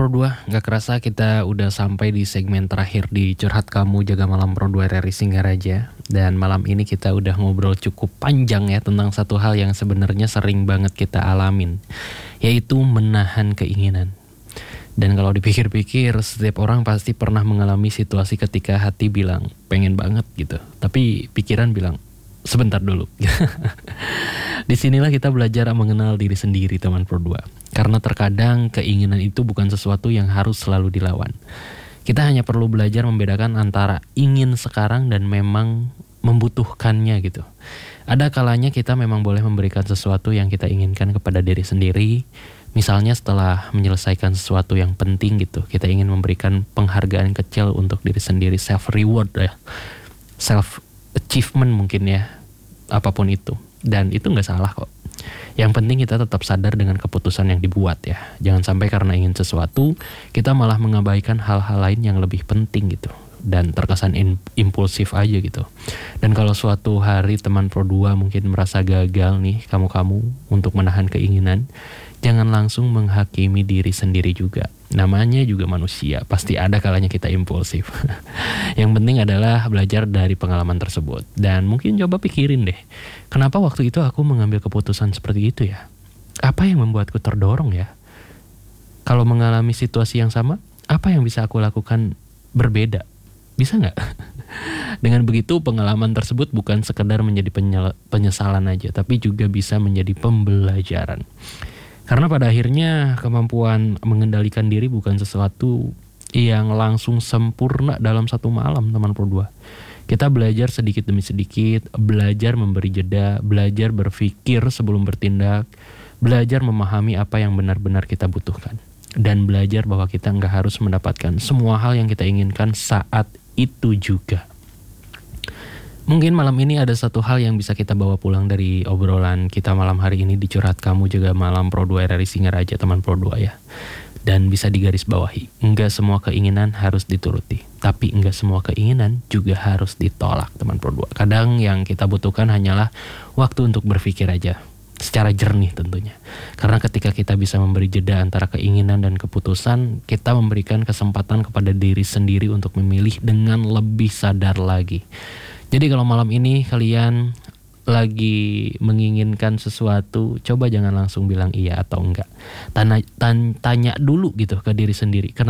Pro 2, gak kerasa kita udah sampai di segmen terakhir di Curhat Kamu Jaga Malam Pro 2 RRI Singaraja. Dan malam ini kita udah ngobrol cukup panjang ya tentang satu hal yang sebenarnya sering banget kita alamin, yaitu menahan keinginan. Dan kalau dipikir-pikir, setiap orang pasti pernah mengalami situasi ketika hati bilang pengen banget gitu, tapi pikiran bilang sebentar dulu. Disinilah kita belajar mengenal diri sendiri, teman Pro 2. Karena terkadang keinginan itu bukan sesuatu yang harus selalu dilawan. Kita hanya perlu belajar membedakan antara ingin sekarang dan memang membutuhkannya gitu. Ada kalanya kita memang boleh memberikan sesuatu yang kita inginkan kepada diri sendiri. Misalnya setelah menyelesaikan sesuatu yang penting gitu, kita ingin memberikan penghargaan kecil untuk diri sendiri, self reward ya, self achievement mungkin ya, apapun itu. Dan itu gak salah kok. Yang penting kita tetap sadar dengan keputusan yang dibuat ya. Jangan sampai karena ingin sesuatu, kita malah mengabaikan hal-hal lain yang lebih penting gitu. Dan terkesan impulsif aja gitu. Dan kalau suatu hari teman Pro 2 mungkin merasa gagal nih kamu untuk menahan keinginan, jangan langsung menghakimi diri sendiri juga. Namanya juga manusia, pasti ada kalanya kita impulsif. Yang penting adalah belajar dari pengalaman tersebut. Dan mungkin coba pikirin deh, kenapa waktu itu aku mengambil keputusan seperti itu ya? Apa yang membuatku terdorong ya? Kalau mengalami situasi yang sama, apa yang bisa aku lakukan berbeda? Bisa nggak? Dengan begitu pengalaman tersebut bukan sekedar menjadi penyesalan aja, tapi juga bisa menjadi pembelajaran. Karena pada akhirnya kemampuan mengendalikan diri bukan sesuatu yang langsung sempurna dalam satu malam, teman Pro 2. Kita belajar sedikit demi sedikit, belajar memberi jeda, belajar berpikir sebelum bertindak, belajar memahami apa yang benar-benar kita butuhkan. Dan belajar bahwa kita nggak harus mendapatkan semua hal yang kita inginkan saat itu juga. Mungkin malam ini ada satu hal yang bisa kita bawa pulang dari obrolan kita malam hari ini di Curhat Kamu Jaga Malam Pro 2 RRI Singaraja, teman Pro 2 ya. Dan bisa digarisbawahi, enggak semua keinginan harus dituruti, tapi enggak semua keinginan juga harus ditolak, teman Pro 2. Kadang yang kita butuhkan hanyalah waktu untuk berpikir aja, secara jernih tentunya. Karena ketika kita bisa memberi jeda antara keinginan dan keputusan, kita memberikan kesempatan kepada diri sendiri untuk memilih dengan lebih sadar lagi. Jadi kalau malam ini kalian lagi menginginkan sesuatu, coba jangan langsung bilang iya atau enggak. Tanya dulu gitu ke diri sendiri.